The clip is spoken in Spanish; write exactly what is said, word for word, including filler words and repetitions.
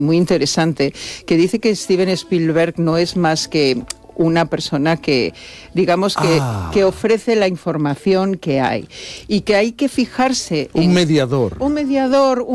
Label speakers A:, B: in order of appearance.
A: muy interesante, que dice que Steven Spielberg no es más que una persona que, digamos, que,
B: ah.
A: que ofrece la información que hay y que hay que fijarse
B: un
A: en...
B: mediador.
A: Un mediador,